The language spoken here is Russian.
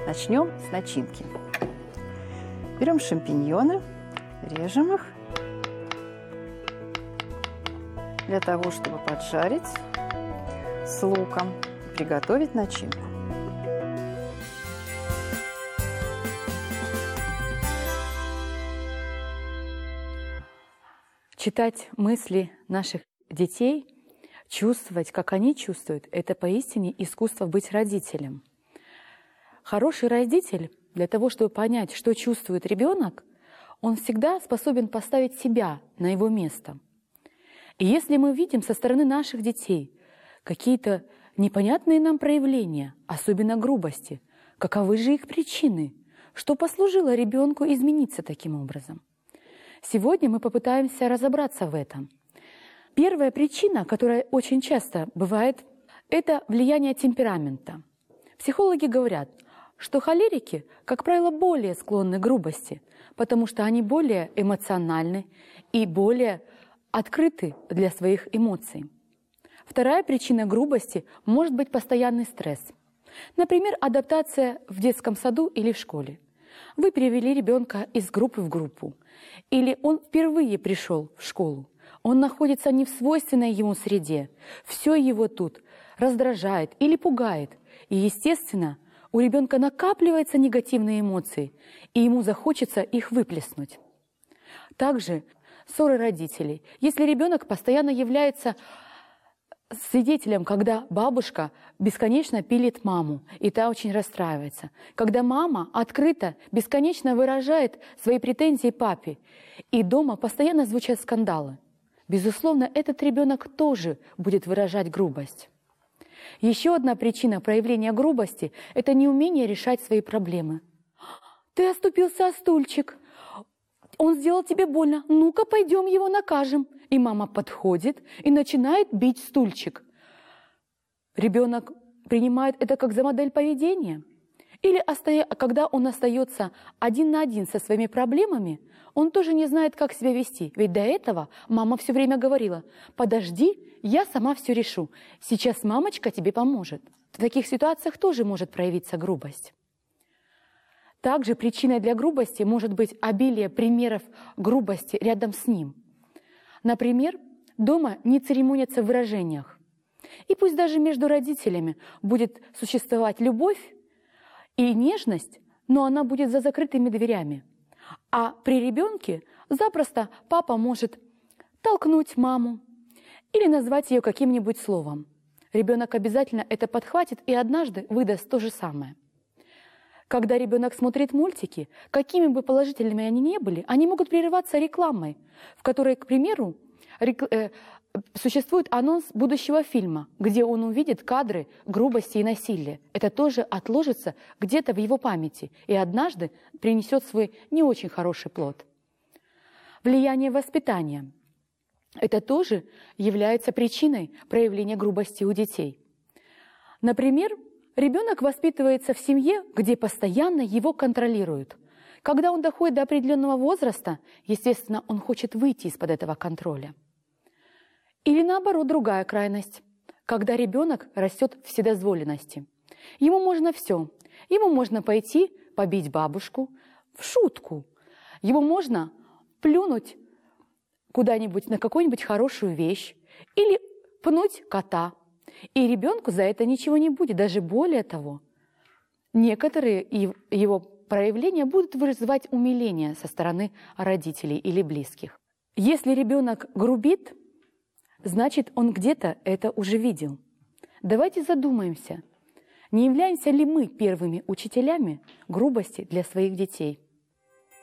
Начнем с начинки. Берем шампиньоны, режем их для того, чтобы поджарить с луком и приготовить начинку. Читать мысли наших детей, чувствовать, как они чувствуют, это поистине искусство быть родителем. Хороший родитель, для того, чтобы понять, что чувствует ребенок, он всегда способен поставить себя на его место. И если мы видим со стороны наших детей какие-то непонятные нам проявления, особенно грубости, каковы же их причины, что послужило ребенку измениться таким образом? Сегодня мы попытаемся разобраться в этом. Первая причина, которая очень часто бывает, это влияние темперамента. Психологи говорят, что холерики, как правило, более склонны к грубости, потому что они более эмоциональны и более открыты для своих эмоций. Вторая причина грубости может быть постоянный стресс. Например, адаптация в детском саду или в школе. Вы перевели ребенка из группы в группу, или он впервые пришел в школу. Он находится не в свойственной ему среде. Все его тут раздражает или пугает. И, естественно, у ребенка накапливаются негативные эмоции, и ему захочется их выплеснуть. Также ссоры родителей. Если ребенок постоянно является свидетелем, когда бабушка бесконечно пилит маму, и та очень расстраивается. Когда мама открыто, бесконечно выражает свои претензии папе, и дома постоянно звучат скандалы. Безусловно, этот ребенок тоже будет выражать грубость. Еще одна причина проявления грубости – это неумение решать свои проблемы. «Ты оступился о стульчик. Он сделал тебе больно. Ну-ка, пойдем его накажем». И мама подходит и начинает бить стульчик. Ребенок принимает это как за модель поведения. Или когда он остается один на один со своими проблемами, он тоже не знает, как себя вести. Ведь до этого мама все время говорила: «Подожди, я сама все решу. Сейчас мамочка тебе поможет». В таких ситуациях тоже может проявиться грубость. Также причиной для грубости может быть обилие примеров грубости рядом с ним. Например, дома не церемонятся в выражениях. И пусть даже между родителями будет существовать любовь и нежность, но она будет за закрытыми дверями. А при ребенке запросто папа может толкнуть маму или назвать ее каким-нибудь словом. Ребенок обязательно это подхватит и однажды выдаст то же самое. Когда ребенок смотрит мультики, какими бы положительными они ни были, они могут прерываться рекламой, в которой, к примеру, существует анонс будущего фильма, где он увидит кадры грубости и насилия. Это тоже отложится где-то в его памяти и однажды принесет свой не очень хороший плод. Влияние воспитания. Это тоже является причиной проявления грубости у детей. Например, ребенок воспитывается в семье, где постоянно его контролируют. Когда он доходит до определенного возраста, естественно, он хочет выйти из-под этого контроля. Или наоборот, другая крайность, когда ребенок растет в вседозволенности. Ему можно все. Ему можно пойти побить бабушку в шутку. Ему можно плюнуть куда-нибудь на какую-нибудь хорошую вещь или пнуть кота. И ребенку за это ничего не будет. Даже более того, некоторые его проявления будут вызывать умиление со стороны родителей или близких. Если ребенок грубит, значит, он где-то это уже видел. Давайте задумаемся, не являемся ли мы первыми учителями грубости для своих детей.